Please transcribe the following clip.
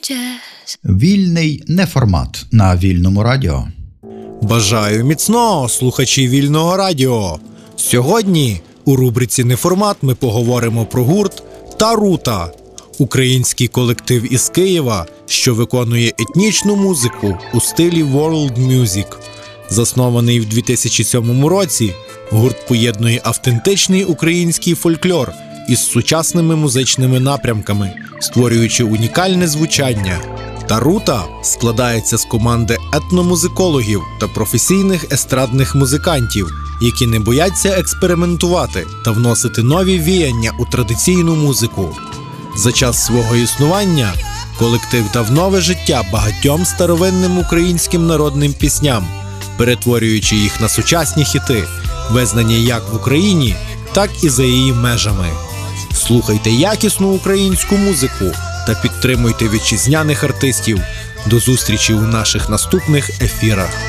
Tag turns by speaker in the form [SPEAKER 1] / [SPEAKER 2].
[SPEAKER 1] Вільний неформат на Вільному радіо.
[SPEAKER 2] Бажаю міцного, слухачі Вільного радіо! Сьогодні у рубриці «Неформат» ми поговоримо про гурт «Тарута» – український колектив із Києва, що виконує етнічну музику у стилі World Music. Заснований в 2007 році, гурт поєднує автентичний український фольклор із сучасними музичними напрямками, створюючи унікальне звучання. «Тарута» складається з команди етномузикологів та професійних естрадних музикантів, які не бояться експериментувати та вносити нові віяння у традиційну музику. За час свого існування колектив дав нове життя багатьом старовинним українським народним пісням, перетворюючи їх на сучасні хіти, визнані як в Україні, так і за її межами. Слухайте якісну українську музику та підтримуйте вітчизняних артистів. До зустрічі у наших наступних ефірах.